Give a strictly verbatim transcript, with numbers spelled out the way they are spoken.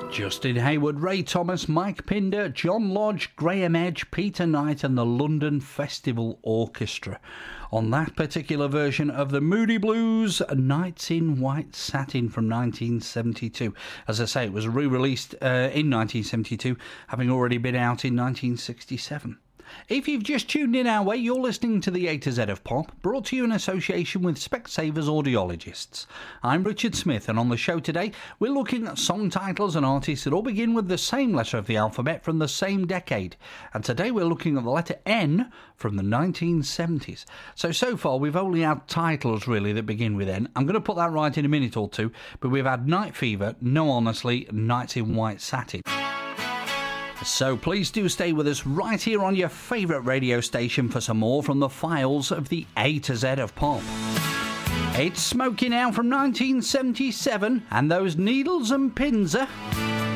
Justin Hayward, Ray Thomas, Mike Pinder, John Lodge, Graham Edge, Peter Knight and the London Festival Orchestra on that particular version of the Moody Blues, Nights in White Satin from nineteen seventy-two. As I say, it was re-released uh, in nineteen seventy-two, having already been out in nineteen sixty-seven. If you've just tuned in our way, you're listening to the A to Z of Pop, brought to you in association with Specsavers Audiologists. I'm Richard Smith, and on the show today, we're looking at song titles and artists that all begin with the same letter of the alphabet from the same decade. And today we're looking at the letter N from the nineteen seventies. So, so far, we've only had titles, really, that begin with N. I'm going to put that right in a minute or two, but we've had Night Fever, No Honestly, Nights in White Satin. So please do stay with us right here on your favourite radio station for some more from the files of the A to Z of Pop. It's Smoking Out from nineteen seventy-seven, and those needles and pins are...